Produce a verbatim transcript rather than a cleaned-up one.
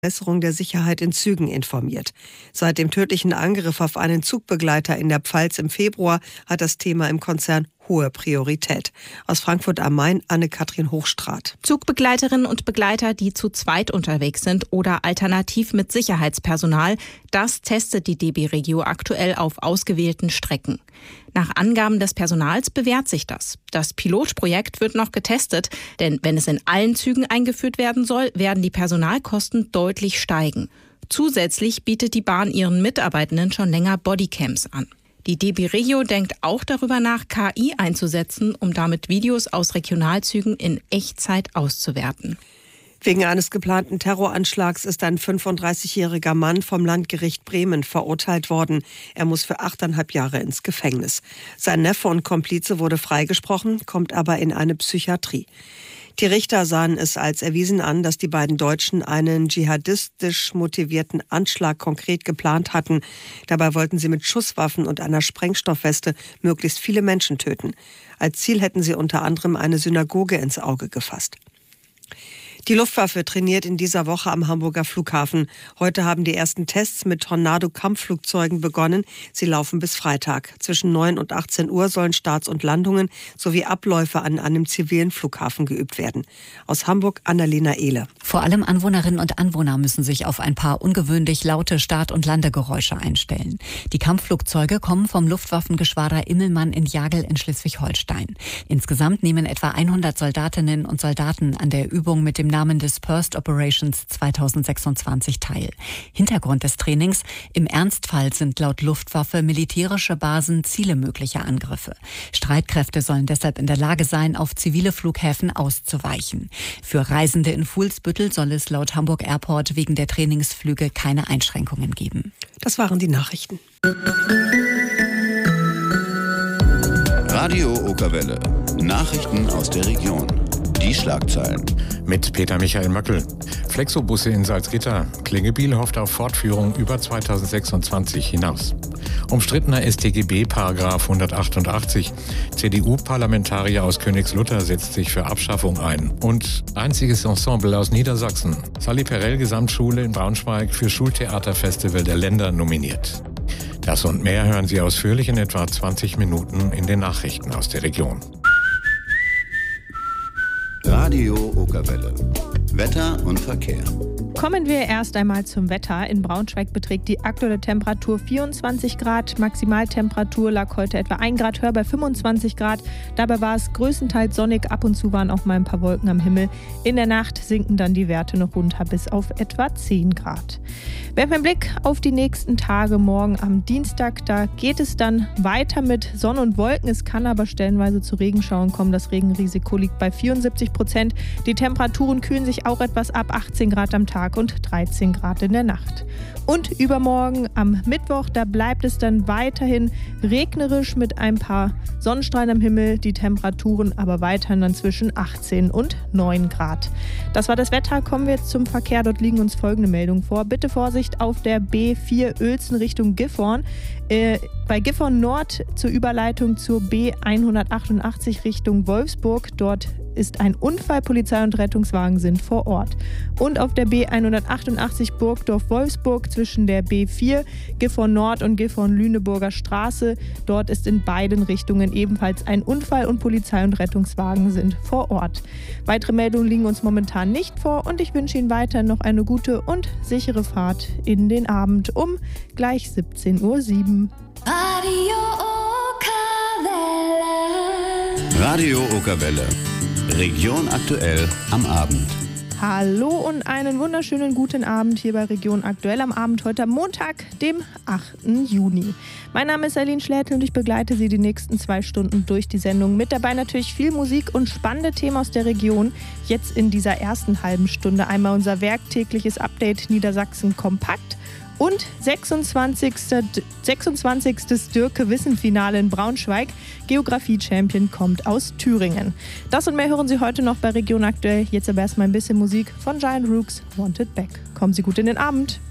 Verbesserung der Sicherheit in Zügen informiert. Seit dem tödlichen Angriff auf einen Zugbegleiter in der Pfalz im Februar hat das Thema im Konzern hohe Priorität. Aus Frankfurt am Main, Anne-Kathrin Hochstraat. Zugbegleiterinnen und Begleiter, die zu zweit unterwegs sind oder alternativ mit Sicherheitspersonal, das testet die D B Regio aktuell auf ausgewählten Strecken. Nach Angaben des Personals bewährt sich das. Das Pilotprojekt wird noch getestet, denn wenn es in allen Zügen eingeführt werden soll, werden die Personalkosten deutlich steigen. Zusätzlich bietet die Bahn ihren Mitarbeitenden schon länger Bodycams an. Die D B Regio denkt auch darüber nach, K I einzusetzen, um damit Videos aus Regionalzügen in Echtzeit auszuwerten. Wegen eines geplanten Terroranschlags ist ein fünfunddreißigjähriger Mann vom Landgericht Bremen verurteilt worden. Er muss für achteinhalb Jahre ins Gefängnis. Sein Neffe und Komplize wurde freigesprochen, kommt aber in eine Psychiatrie. Die Richter sahen es als erwiesen an, dass die beiden Deutschen einen dschihadistisch motivierten Anschlag konkret geplant hatten. Dabei wollten sie mit Schusswaffen und einer Sprengstoffweste möglichst viele Menschen töten. Als Ziel hätten sie unter anderem eine Synagoge ins Auge gefasst. Die Luftwaffe trainiert in dieser Woche am Hamburger Flughafen. Heute haben die ersten Tests mit Tornado-Kampfflugzeugen begonnen. Sie laufen bis Freitag. Zwischen neun und achtzehn Uhr sollen Starts und Landungen sowie Abläufe an einem zivilen Flughafen geübt werden. Aus Hamburg, Annalena Ehle. Vor allem Anwohnerinnen und Anwohner müssen sich auf ein paar ungewöhnlich laute Start- und Landegeräusche einstellen. Die Kampfflugzeuge kommen vom Luftwaffengeschwader Immelmann in Jagel in Schleswig-Holstein. Insgesamt nehmen etwa hundert Soldatinnen und Soldaten an der Übung mit dem Namen Dispersed Operations zweitausendsechsundzwanzig teil. Hintergrund des Trainings: Im Ernstfall sind laut Luftwaffe militärische Basen Ziele möglicher Angriffe. Streitkräfte sollen deshalb in der Lage sein, auf zivile Flughäfen auszuweichen. Für Reisende in Fuhlsbüttel soll es laut Hamburg Airport wegen der Trainingsflüge keine Einschränkungen geben. Das waren die Nachrichten. Radio Okerwelle. Nachrichten aus der Region. Die Schlagzeilen. Mit Peter Michael Möckel. Flexobusse in Salzgitter. Klingebiel hofft auf Fortführung über zweitausendsechsundzwanzig hinaus. Umstrittener S t G B Paragraph hundertachtundachtzig. C D U-Parlamentarier aus Königslutter setzt sich für Abschaffung ein. Und einziges Ensemble aus Niedersachsen. Sally Perel Gesamtschule in Braunschweig für Schultheaterfestival der Länder nominiert. Das und mehr hören Sie ausführlich in etwa zwanzig Minuten in den Nachrichten aus der Region. Radio Okerwelle. Wetter und Verkehr. Kommen wir erst einmal zum Wetter. In Braunschweig beträgt die aktuelle Temperatur vierundzwanzig Grad. Maximaltemperatur lag heute etwa ein Grad höher bei fünfundzwanzig Grad. Dabei war es größtenteils sonnig. Ab und zu waren auch mal ein paar Wolken am Himmel. In der Nacht sinken dann die Werte noch runter bis auf etwa zehn Grad. Werfen wir einen Blick auf die nächsten Tage. Morgen am Dienstag, da geht es dann weiter mit Sonne und Wolken. Es kann aber stellenweise zu Regenschauern kommen. Das Regenrisiko liegt bei vierundsiebzig Prozent. Die Temperaturen kühlen sich auch etwas ab. achtzehn Grad am Tag und dreizehn Grad in der Nacht. Und übermorgen am Mittwoch, da bleibt es dann weiterhin regnerisch mit ein paar Sonnenstrahlen am Himmel. Die Temperaturen aber weiterhin dann zwischen achtzehn und neun Grad. Das war das Wetter. Kommen wir jetzt zum Verkehr. Dort liegen uns folgende Meldungen vor. Bitte Vorsicht auf der B vier Uelzen Richtung Gifhorn. Äh, bei Gifhorn Nord zur Überleitung zur B hundertachtundachtzig Richtung Wolfsburg. Dort ist ein Unfall, Polizei und Rettungswagen sind vor Ort. Und auf der B hundertachtundachtzig Burgdorf-Wolfsburg zwischen der B vier Gifhorn Nord und Gifhorn-Lüneburger Straße. Dort ist in beiden Richtungen ebenfalls ein Unfall und Polizei und Rettungswagen sind vor Ort. Weitere Meldungen liegen uns momentan nicht vor und ich wünsche Ihnen weiter noch eine gute und sichere Fahrt in den Abend um gleich siebzehn Uhr sieben. Radio Okerwelle. Radio Okerwelle. Region aktuell am Abend. Hallo und einen wunderschönen guten Abend hier bei Region Aktuell am Abend, heute am Montag, dem achten Juni. Mein Name ist Aline Schlädl und ich begleite Sie die nächsten zwei Stunden durch die Sendung. Mit dabei natürlich viel Musik und spannende Themen aus der Region. Jetzt in dieser ersten halben Stunde einmal unser werktägliches Update Niedersachsen kompakt. Und sechsundzwanzigste Dürke-Wissen-Finale in Braunschweig. Geografie-Champion kommt aus Thüringen. Das und mehr hören Sie heute noch bei Region Aktuell. Jetzt aber erstmal ein bisschen Musik von Giant Rooks, Wanted Back. Kommen Sie gut in den Abend.